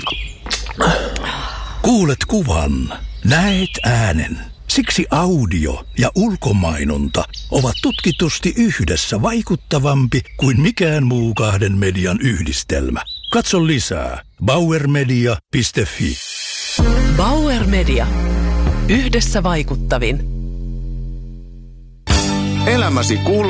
Kuulet kuvan, näet äänen. Siksi audio ja ulkomainonta ovat tutkitusti yhdessä vaikuttavampi kuin mikään muu kahden median yhdistelmä. Katso lisää bauermedia.fi. Bauer Media. Yhdessä vaikuttavin. Elämäsi